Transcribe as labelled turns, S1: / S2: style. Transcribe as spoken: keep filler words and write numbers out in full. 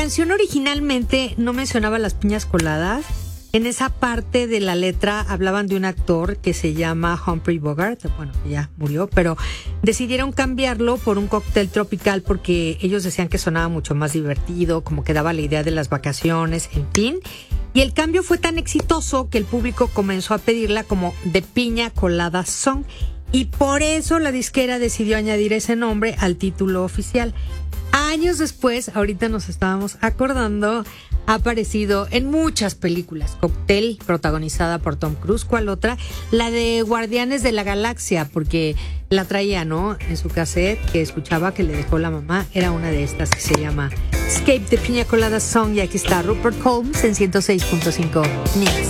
S1: canción originalmente no mencionaba las piñas coladas. En esa parte de la letra hablaban de un actor que se llama Humphrey Bogart, bueno, que ya murió, pero decidieron cambiarlo por un cóctel tropical porque ellos decían que sonaba mucho más divertido, como que daba la idea de las vacaciones, en fin. Y el cambio fue tan exitoso que el público comenzó a pedirla como The Piña Colada Song, y por eso la disquera decidió añadir ese nombre al título oficial. Años después, ahorita nos estábamos acordando, ha aparecido en muchas películas. Cocktail, protagonizada por Tom Cruise. ¿Cuál otra? La de Guardianes de la Galaxia, porque la traía, ¿no? En su cassette, que escuchaba, que le dejó la mamá. Era una de estas que se llama Escape the Piña Colada Song. Y aquí está Rupert Holmes en ciento seis punto cinco Mix.